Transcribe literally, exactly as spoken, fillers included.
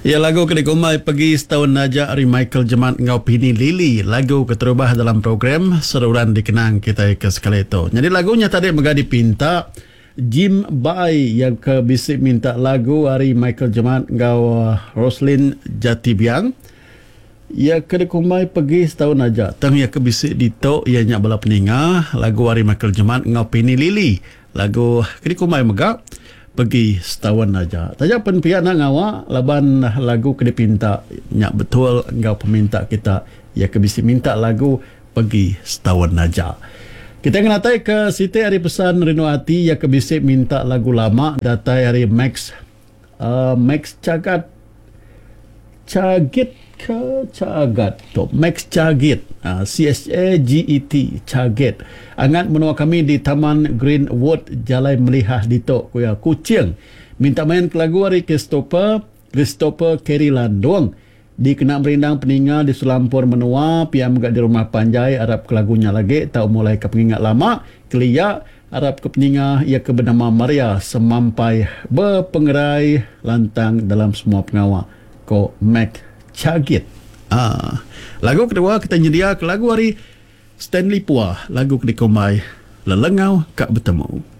Ya, lagu Kedikumai Pergi Setahun Najak dari Michael Jemat Ngau Pini Lili. Lagu keterubah dalam program Seruran Dikenang kita ke sekali itu. Jadi lagunya tadi megah dipinta Jim Bai yang ke bisik minta lagu hari Michael Jemat Ngau Roslyn Jatibiang. Ya Kedikumai Pergi Setahun Najak. Tang ya ke bisik dito ia nyak bala peningah lagu hari Michael Jemat Ngau Pini Lili. Lagu Kedikumai megah Pergi Setahun Aja. Taja penpian ngawa laban lagu ke dipinta nyak betul engkau peminta kita ya ke bisi minta lagu Pergi Setahun Aja. Kita ngatai ke Siti hari pesan Rino Hati ya ke bisi minta lagu lama datai hari Max uh, Max Cagat Cagit ke Cagat to Max Cagit uh, C S A G E T Cagit angat menua kami di Taman Greenwood Jalai Melihah Dito kuya Kucing minta main ke lagu hari Christopher Christopher Kerry Landong di kena merindang peninga di Sulampur menua piam gak di rumah Panjai Arab ke lagunya lagi tau mulai ke pengingat lama kelia Arab ke peninga ia ke bernama Maria semampai berpengerai lantang dalam semua pengawa ko Mac Cagit. Ah, lagu kedua kita nyedia ke lagu hari Stanley Puah, lagu Kedikumai Lelengau Kak Bertemu.